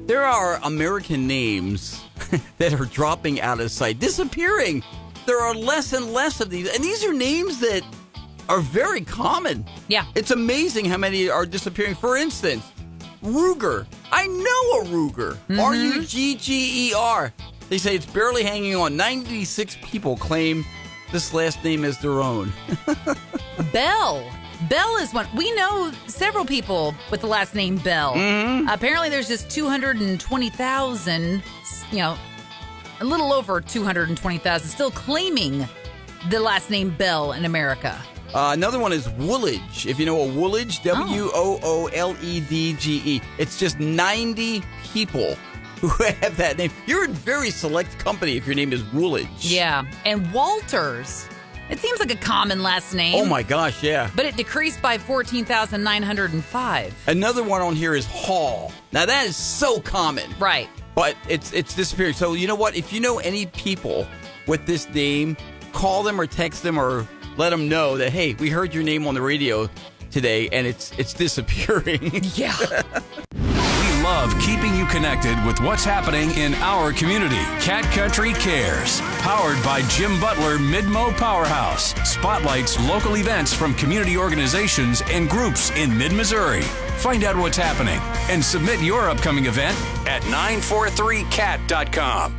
There are American names that are dropping out of sight, disappearing. There are less and less of these. And these are names that are very common. Yeah. It's amazing how many are disappearing. For instance, Ruger. I know a Ruger. Rugger. They say it's barely hanging on. 96 people claim this last name as their own. Bell. Bell is one. We know several people with the last name Bell. Apparently there's just 220,000, a little over 220,000 still claiming the last name Bell in America. Another one is Woolidge. If you know a Woolidge, Wooledge. It's just 90 people who have that name. You're in very select company if your name is Woolidge. Yeah. And Walters. It seems like a common last name. Oh, my gosh, yeah. But it decreased by 14,905. Another one on here is Hall. Now, that is so common. Right. But it's disappearing. So, you know what? If you know any people with this name, call them or text them or let them know that, hey, we heard your name on the radio today, and it's disappearing. Yeah. We love keeping you connected with what's happening in our community. Cat Country Cares, powered by Jim Butler Midmo Powerhouse, spotlights local events from community organizations and groups in mid-Missouri. Find out what's happening and submit your upcoming event at 943cat.com.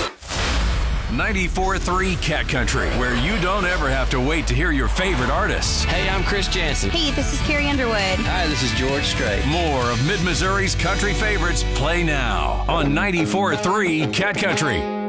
94.3 Cat Country, where you don't ever have to wait to hear your favorite artists. Hey, I'm Chris Jansen. Hey, this is Carrie Underwood. Hi, this is George Strait. More of Mid-Missouri's country favorites play now on 94.3 Cat Country.